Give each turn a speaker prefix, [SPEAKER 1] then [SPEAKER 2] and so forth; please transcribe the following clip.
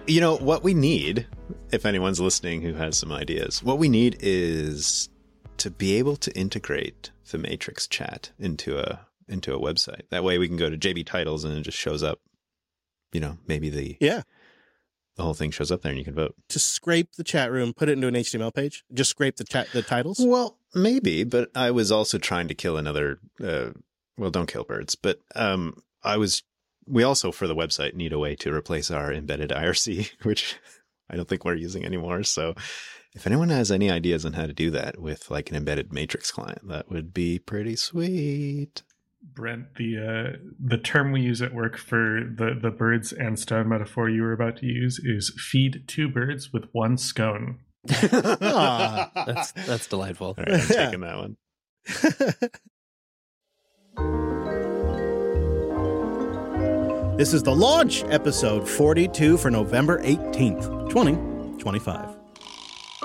[SPEAKER 1] You know, what we need, if anyone's listening who has some ideas, what we need is to be able to integrate the Matrix chat into a website. That way we can go to JB Titles and it just shows up, you know, maybe the whole thing shows up there and you can vote.
[SPEAKER 2] To scrape the chat room, put it into an HTML page? Just scrape the titles?
[SPEAKER 1] Well, maybe, but I was also trying to kill another, well, don't kill birds, but we also, for the website, need a way to replace our embedded IRC, which I don't think we're using anymore. So if anyone has any ideas on how to do that with like an embedded Matrix client, that would be pretty sweet.
[SPEAKER 3] Brent, the term we use at work for the birds and stone metaphor you were about to use is feed 2 birds with 1 scone.
[SPEAKER 4] That's delightful.
[SPEAKER 1] All right, I'm taking that one.
[SPEAKER 2] This is the launch episode 42 for November 18th, 2025.